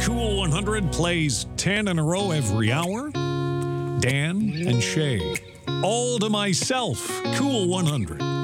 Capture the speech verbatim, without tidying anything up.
Cool one hundred plays ten in a row every hour. Dan and Shay. All to myself. Cool one hundred.